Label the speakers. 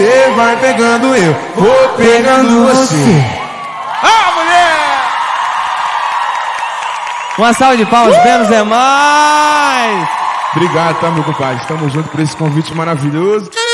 Speaker 1: Você vai pegando, eu vou pegando você.
Speaker 2: Ah, mulher!
Speaker 3: Uma salva de palmas, menos é mais.
Speaker 1: Obrigado, tá, meu compadre? Estamos juntos por esse convite maravilhoso.